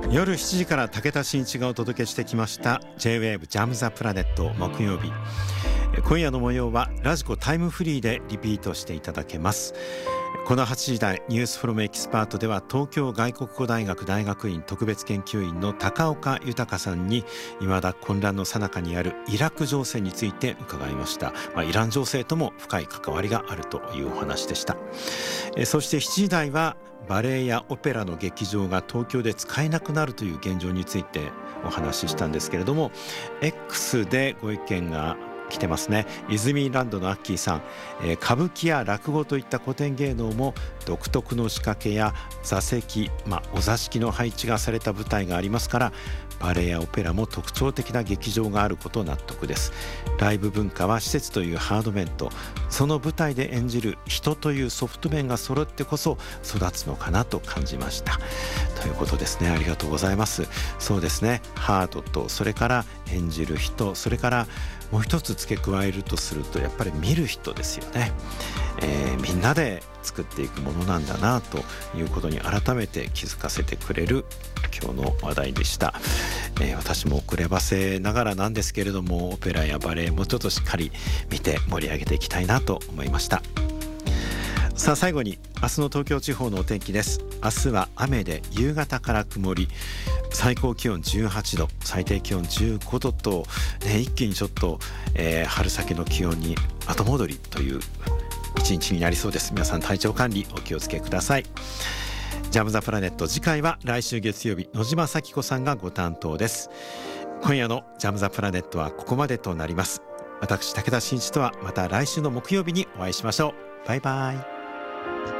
夜7時から武田真一がお届けしてきました J-WAVE ジャムザプラネット木曜日。今夜の模様はラジコタイムフリーでリピートしていただけます。この8時台ニュースフロムエキスパートでは、東京外国語大学大学院特別研究員の高岡豊さんに未だ混乱の最中にあるイラク情勢について伺いました。イラン情勢とも深い関わりがあるというお話でした。そして7時台はバレエやオペラの劇場が東京で使えなくなるという現状についてお話ししたんですけれども、 X でご意見が来てますね。泉ランドのアッキーさん、歌舞伎や落語といった古典芸能も独特の仕掛けや座席、お座敷の配置がされた舞台がありますから、バレエやオペラも特徴的な劇場があること納得です。ライブ文化は施設というハード面と、その舞台で演じる人というソフト面が揃ってこそ育つのかなと感じましたということですね。ありがとうございます。そうですね、ハードと、それから演じる人、それからもう一つ付け加えるとすると、やっぱり見る人ですよね。みんなで作っていくものなんだなということに改めて気づかせてくれる今日の話題でした。私も遅ればせながらなんですけれども、オペラやバレエもちょっとしっかり見て盛り上げていきたいなと思いました。さあ最後に明日の東京地方のお天気です。明日は雨で夕方から曇り、最高気温18度、最低気温15度と、一気にちょっと、春先の気温に後戻りという一日になりそうです。皆さん体調管理お気をつけください。ジャムザプラネット、次回は来週月曜日、野島咲子さんがご担当です。今夜のジャムザプラネットはここまでとなります。私武田真一とはまた来週の木曜日にお会いしましょう。バイバイ。